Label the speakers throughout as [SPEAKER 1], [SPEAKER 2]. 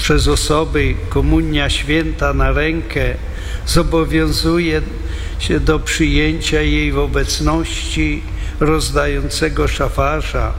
[SPEAKER 1] przez osoby Komunia Święta na rękę zobowiązuje się do przyjęcia jej w obecności rozdającego szafarza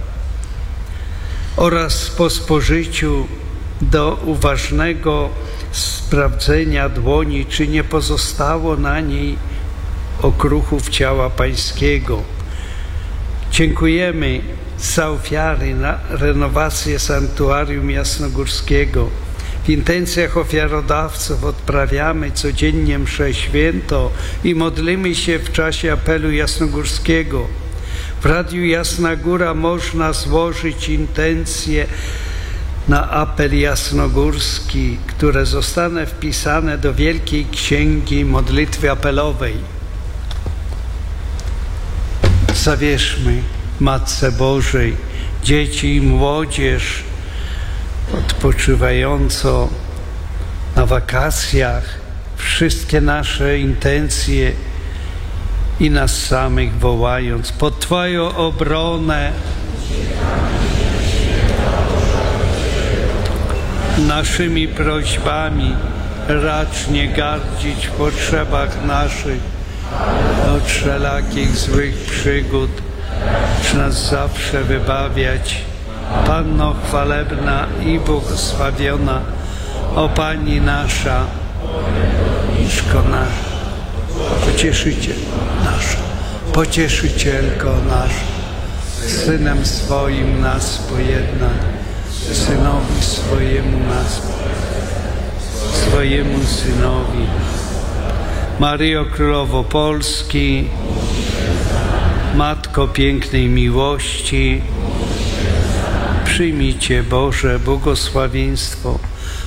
[SPEAKER 1] oraz po spożyciu do uważnego sprawdzenia dłoni, czy nie pozostało na niej okruchów ciała Pańskiego. Dziękujemy za ofiary na renowację sanktuarium jasnogórskiego. W intencjach ofiarodawców odprawiamy codziennie mszę święto i modlimy się w czasie apelu jasnogórskiego. W Radiu Jasna Góra można złożyć intencje na apel jasnogórski, które zostaną wpisane do Wielkiej Księgi Modlitwy Apelowej. Zawierzmy Matce Bożej, dzieci i młodzież odpoczywająco na wakacjach, wszystkie nasze intencje i nas samych wołając pod Twoją obronę. Naszymi prośbami racz nie gardzić w potrzebach naszych od wszelakich złych przygód, lecz nas zawsze wybawiać. Panno chwalebna i błogosławiona, o Pani nasza, Pocieszycielko nasza, Synem swoim nas pojednaj, Synowi swojemu Synowi. Maryjo Królowo Polski, Matko pięknej miłości, przyjmijcie Boże błogosławieństwo